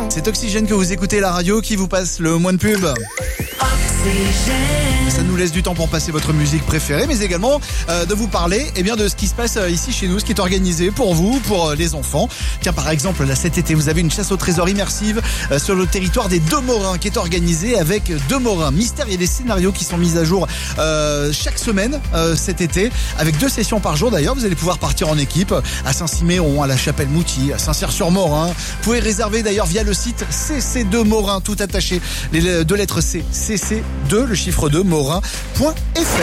C'est Oxygène que vous écoutez, la radio qui vous passe le moins de pub. Ça nous laisse du temps pour passer votre musique préférée, mais également de vous parler de ce qui se passe ici chez nous, ce qui est organisé pour vous, pour les enfants. Tiens, par exemple, là cet été, vous avez une chasse au trésor immersive sur le territoire des Deux Morins qui est organisée avec Deux Morins Mystère. Il y a des scénarios qui sont mis à jour chaque semaine cet été, avec 2 sessions par jour d'ailleurs. Vous allez pouvoir partir en équipe à Saint-Siméon, à la Chapelle-Mouty, à Saint-Cyr-sur-Morin. Vous pouvez réserver d'ailleurs via le site CC2 Morin, tout attaché, les 2 lettres C, CC2, le chiffre 2, morin.fr.